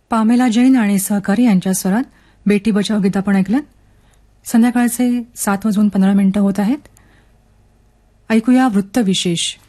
Pamela Jain आणि सहकारी यांच्या स्वरात बेटी बचाव गीत आपण ऐकलं. संध्याकाळचे 7:15 होत आहेत. ऐकूया वृत्तविशेष.